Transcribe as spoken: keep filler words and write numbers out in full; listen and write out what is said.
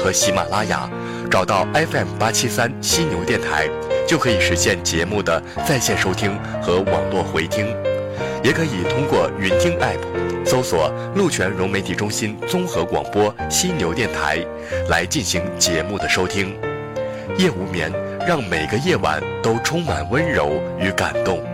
和喜马拉雅，找到 F M 八七三犀牛电台，就可以实现节目的在线收听和网络回听。也可以通过云听 App 搜索鹿泉融媒体中心综合广播犀牛电台来进行节目的收听。夜无眠，让每个夜晚都充满温柔与感动。